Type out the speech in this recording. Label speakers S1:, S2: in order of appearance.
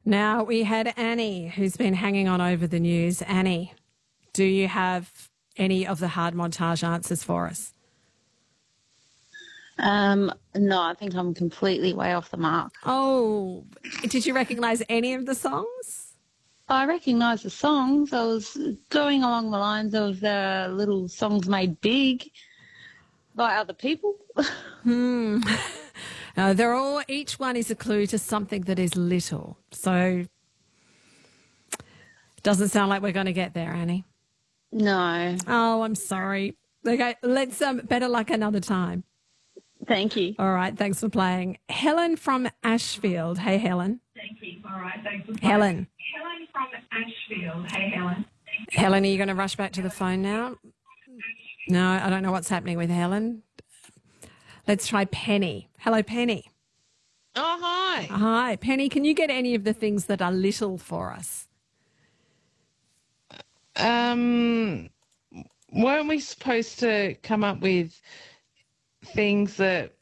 S1: Now, we had Annie who's been hanging on over the news. Annie, do you have any of the hard montage answers for us?
S2: No, I think I'm completely way off the mark.
S1: Oh, did you recognise any of the songs?
S2: I recognise the songs. I was going along the lines of the little songs made big by other people.
S1: No, they're all, each one is a clue to something that is little. So doesn't sound like we're going to get there, Annie.
S2: No,
S1: Oh, I'm sorry. Okay, let's better luck another time.
S2: thank you.
S1: All right, thanks for playing. Helen from Ashfield. Hey, Helen.
S3: Thank you. All right, thanks for playing.
S1: Helen.
S3: Helen from Ashfield. Hey, Helen.
S1: Helen, are you going to rush back to the phone now? No, I don't know what's happening with Helen. Let's try Penny. Hello, Penny.
S4: Oh, hi.
S1: Hi, Penny. Can you get any of the things that are little for us?
S4: Weren't we supposed to come up with things that